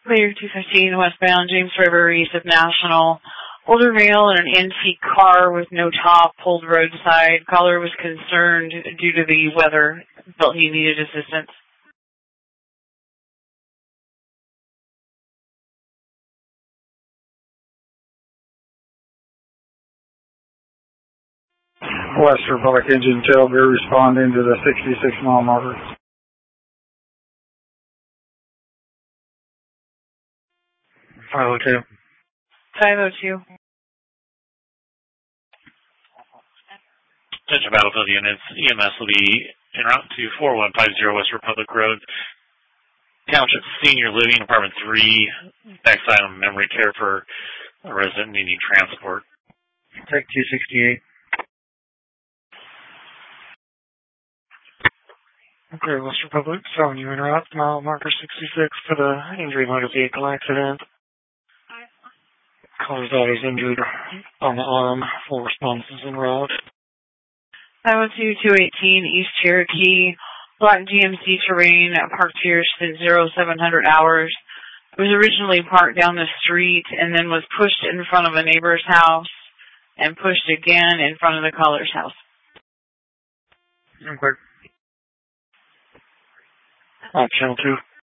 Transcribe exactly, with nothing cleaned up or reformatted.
Clear two fifteen westbound James River east of National. Older male in an antique car with no top pulled roadside. Caller was concerned due to the weather. Felt he needed assistance. West Republic engine tailgate responding to the sixty-six mile marker. five oh two. five oh two. Attention battlefield units. E M S will be en route to four one five zero West Republic Road. Township Senior Living, Apartment three. Backside on memory care for a resident needing transport. Take two sixty-eight. Okay, West Republic, showing you en route, mile marker sixty-six for the injury motor vehicle accident. Caller's body is injured on the arm. Full response is en route. five oh two two eighteen East Cherokee. Black G M C terrain, parked here since zero seven hundred hours. It was originally parked down the street and then was pushed in front of a neighbor's house and pushed again in front of the caller's house. Okay. Uh, channel two.